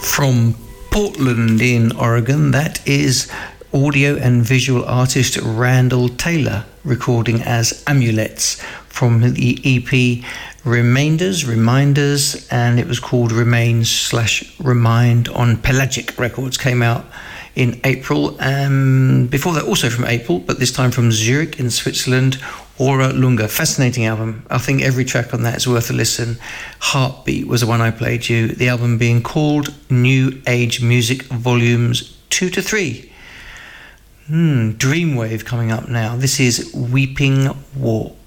From Portland in Oregon, that is audio and visual artist Randall Taylor, recording as Amulets from the EP Reminders, and it was called Remain/Remind on Pelagic Records. Came out in April, and before that also from April, but this time from Zurich in Switzerland, Aura Lunga. Fascinating album. I think every track on that is worth a listen. Heartbeat was the one I played you, the album being called New Age Music Volumes 2 to 3. Dreamwave coming up now. This is Weeping Walk.